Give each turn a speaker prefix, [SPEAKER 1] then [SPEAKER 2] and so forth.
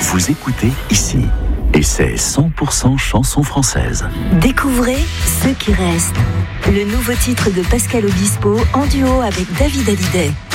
[SPEAKER 1] vous écoutez ici. Et c'est 100% chansons françaises.
[SPEAKER 2] Découvrez Ceux qui restent, le nouveau titre de Pascal Obispo en duo avec David Hallyday.